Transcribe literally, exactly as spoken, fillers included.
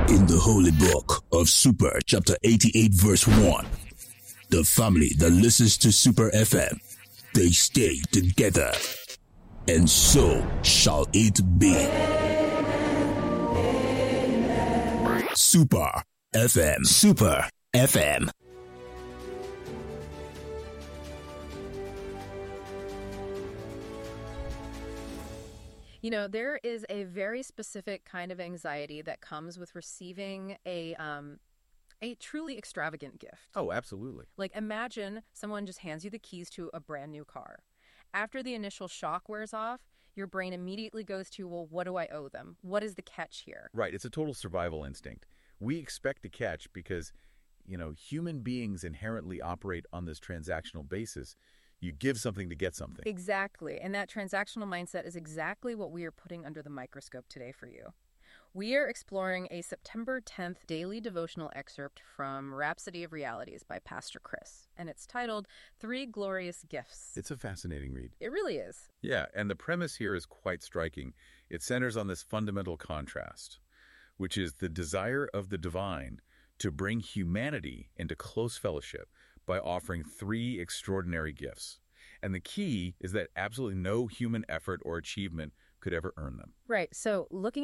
In the holy book of Super, chapter eighty-eight, verse one, the family that listens to Super F M, they stay together. And so shall it be. Super F M. Super F M. You know, there is a very specific kind of anxiety that comes with receiving a um, a truly extravagant gift. Oh, absolutely. Like, imagine someone just hands you the keys to a brand new car. After the initial shock wears off, your brain immediately goes to, well, what do I owe them? What is the catch here? Right. It's a total survival instinct. We expect a catch because, you know, human beings inherently operate on this transactional basis. You give something to get something. Exactly. And that transactional mindset is exactly what we are putting under the microscope today for you. We are exploring a September tenth daily devotional excerpt from Rhapsody of Realities by Pastor Chris. And it's titled Three Glorious Gifts. It's a fascinating read. It really is. Yeah, and the premise here is quite striking. It centers on this fundamental contrast, which is the desire of the divine to bring humanity into close fellowship by offering three extraordinary gifts. And the key is that absolutely no human effort or achievement could ever earn them. Right. So looking